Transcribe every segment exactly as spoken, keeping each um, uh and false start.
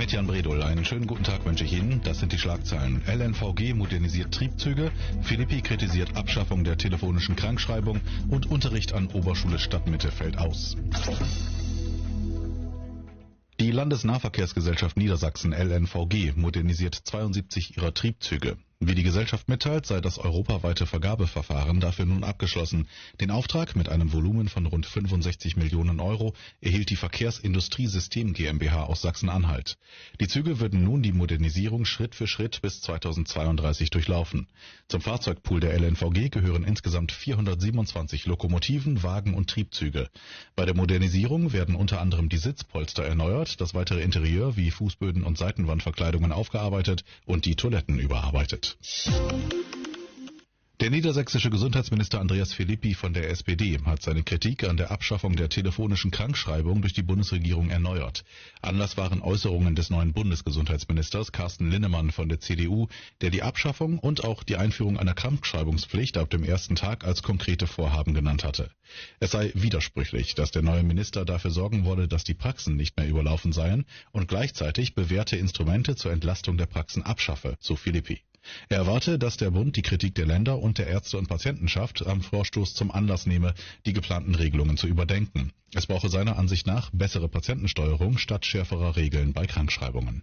Mit Jan Bredol, einen schönen guten Tag wünsche ich Ihnen. Das sind die Schlagzeilen. L N V G modernisiert Triebzüge, Philippi kritisiert Abschaffung der telefonischen Krankschreibung und Unterricht an Oberschule Stadtmitte fällt aus. Die Landesnahverkehrsgesellschaft Niedersachsen L N V G modernisiert zweiundsiebzig ihrer Triebzüge. Wie die Gesellschaft mitteilt, sei das europaweite Vergabeverfahren dafür nun abgeschlossen. Den Auftrag mit einem Volumen von rund fünfundsechzig Millionen Euro erhielt die Verkehrsindustriesystem GmbH aus Sachsen-Anhalt. Die Züge würden nun die Modernisierung Schritt für Schritt bis zweitausendzweiunddreißig durchlaufen. Zum Fahrzeugpool der L N V G gehören insgesamt vierhundertsiebenundzwanzig Lokomotiven, Wagen und Triebzüge. Bei der Modernisierung werden unter anderem die Sitzpolster erneuert, das weitere Interieur wie Fußböden und Seitenwandverkleidungen aufgearbeitet und die Toiletten überarbeitet. Der niedersächsische Gesundheitsminister Andreas Philippi von der S P D hat seine Kritik an der Abschaffung der telefonischen Krankschreibung durch die Bundesregierung erneuert. Anlass waren Äußerungen des neuen Bundesgesundheitsministers Carsten Linnemann von der C D U, der die Abschaffung und auch die Einführung einer Krankschreibungspflicht ab dem ersten Tag als konkrete Vorhaben genannt hatte. Es sei widersprüchlich, dass der neue Minister dafür sorgen wolle, dass die Praxen nicht mehr überlaufen seien und gleichzeitig bewährte Instrumente zur Entlastung der Praxen abschaffe, so Philippi. Er erwarte, dass der Bund die Kritik der Länder und der Ärzte- und Patientenschaft am Vorstoß zum Anlass nehme, die geplanten Regelungen zu überdenken. Es brauche seiner Ansicht nach bessere Patientensteuerung statt schärferer Regeln bei Krankschreibungen.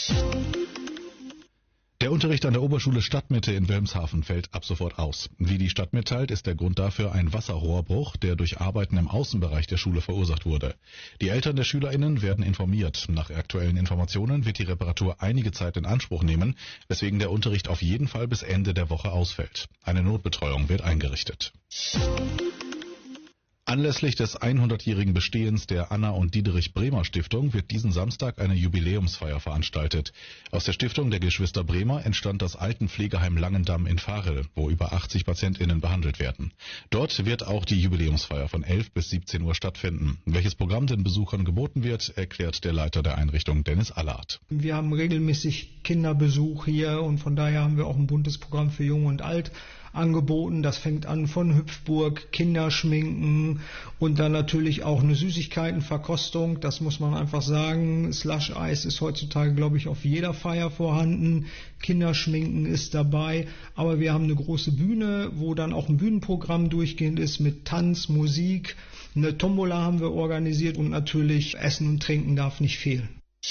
Der Unterricht an der Oberschule Stadtmitte in Wilhelmshaven fällt ab sofort aus. Wie die Stadt mitteilt, ist der Grund dafür ein Wasserrohrbruch, der durch Arbeiten im Außenbereich der Schule verursacht wurde. Die Eltern der SchülerInnen werden informiert. Nach aktuellen Informationen wird die Reparatur einige Zeit in Anspruch nehmen, weswegen der Unterricht auf jeden Fall bis Ende der Woche ausfällt. Eine Notbetreuung wird eingerichtet. Anlässlich des hundertjährigen Bestehens der Anna- und Diederich-Bremer Stiftung wird diesen Samstag eine Jubiläumsfeier veranstaltet. Aus der Stiftung der Geschwister Bremer entstand das Altenpflegeheim Langendamm in Varel, wo über achtzig PatientInnen behandelt werden. Dort wird auch die Jubiläumsfeier von elf bis siebzehn Uhr stattfinden. Welches Programm den Besuchern geboten wird, erklärt der Leiter der Einrichtung Dennis Allard. Wir haben regelmäßig Kinderbesuch hier und von daher haben wir auch ein buntes Programm für Jung und Alt angeboten. Das fängt an von Hüpfburg, Kinderschminken und dann natürlich auch eine Süßigkeitenverkostung. Das muss man einfach sagen. Slush-Eis ist heutzutage, glaube ich, auf jeder Feier vorhanden. Kinderschminken ist dabei. Aber wir haben eine große Bühne, wo dann auch ein Bühnenprogramm durchgehend ist mit Tanz, Musik. Eine Tombola haben wir organisiert und natürlich Essen und Trinken darf nicht fehlen.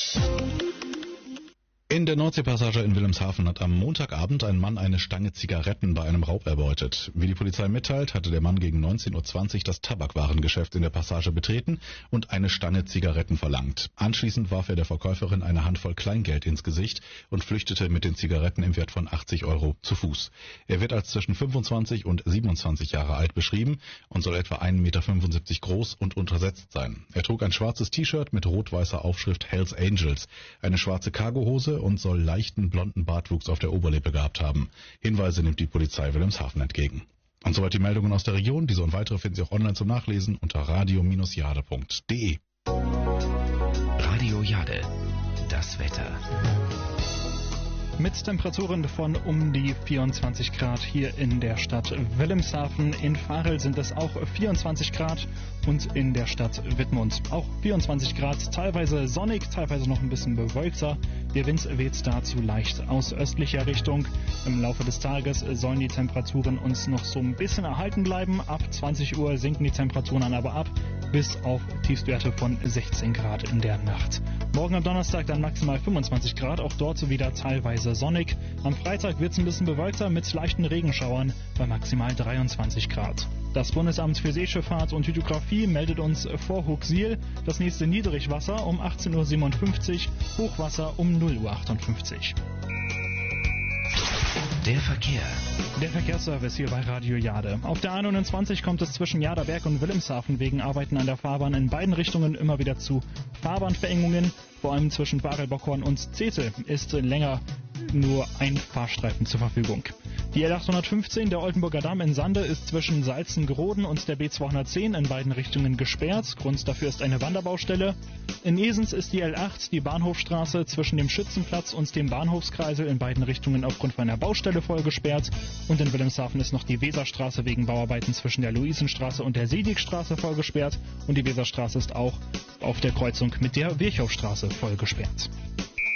In der Nordseepassage in Wilhelmshaven hat am Montagabend ein Mann eine Stange Zigaretten bei einem Raub erbeutet. Wie die Polizei mitteilt, hatte der Mann gegen neunzehn Uhr zwanzig das Tabakwarengeschäft in der Passage betreten und eine Stange Zigaretten verlangt. Anschließend warf er der Verkäuferin eine Handvoll Kleingeld ins Gesicht und flüchtete mit den Zigaretten im Wert von achtzig Euro zu Fuß. Er wird als zwischen fünfundzwanzig und siebenundzwanzig Jahre alt beschrieben und soll etwa ein Meter fünfundsiebzig groß und untersetzt sein. Er trug ein schwarzes T-Shirt mit rot-weißer Aufschrift Hells Angels, eine schwarze Cargohose und soll leichten blonden Bartwuchs auf der Oberlippe gehabt haben. Hinweise nimmt die Polizei Wilhelmshaven entgegen. Und soweit die Meldungen aus der Region. Diese und weitere finden Sie auch online zum Nachlesen unter radio Bindestrich jade punkt de. Radio Jade, das Wetter. Mit Temperaturen von um die vierundzwanzig Grad hier in der Stadt Wilhelmshaven. In Varel sind es auch vierundzwanzig Grad und in der Stadt Wittmund auch vierundzwanzig Grad. Teilweise sonnig, teilweise noch ein bisschen bewölkter. Der Wind weht dazu leicht aus östlicher Richtung. Im Laufe des Tages sollen die Temperaturen uns noch so ein bisschen erhalten bleiben. Ab zwanzig Uhr sinken die Temperaturen dann aber ab bis auf Tiefstwerte von sechzehn Grad in der Nacht. Morgen am Donnerstag dann maximal fünfundzwanzig Grad, auch dort wieder teilweise sonnig. Am Freitag wird es ein bisschen bewölkter mit leichten Regenschauern bei maximal dreiundzwanzig Grad. Das Bundesamt für Seeschifffahrt und Hydrographie meldet uns vor Huxil das nächste Niedrigwasser um achtzehn Uhr siebenundfünfzig, Hochwasser um null Uhr achtundfünfzig. Der Verkehr. Der Verkehrsservice hier bei Radio Jade. Auf der einundzwanzig kommt es zwischen Jaderberg und Wilhelmshaven wegen Arbeiten an der Fahrbahn in beiden Richtungen immer wieder zu Fahrbahnverengungen. Vor allem zwischen Varel-Bockhorn und Zetel ist länger nur ein Fahrstreifen zur Verfügung. Die L achthundertfünfzehn, der Oldenburger Damm in Sande, ist zwischen Salzen-Groden und der B zweihundertzehn in beiden Richtungen gesperrt. Grund dafür ist eine Wanderbaustelle. In Esens ist die L acht, die Bahnhofstraße, zwischen dem Schützenplatz und dem Bahnhofskreisel in beiden Richtungen aufgrund von einer Baustelle voll gesperrt. Und in Wilhelmshaven ist noch die Weserstraße wegen Bauarbeiten zwischen der Luisenstraße und der Sedigstraße voll gesperrt. Und die Weserstraße ist auch auf der Kreuzung mit der Virchowstraße voll gesperrt.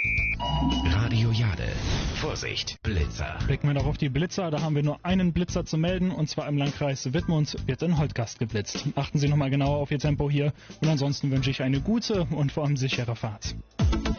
Radio Jade. Vorsicht, Blitzer. Blicken wir noch auf die Blitzer. Da haben wir nur einen Blitzer zu melden, und zwar im Landkreis Wittmund wird in Holtgast geblitzt. Achten Sie nochmal genauer auf Ihr Tempo hier, und ansonsten wünsche ich eine gute und vor allem sichere Fahrt.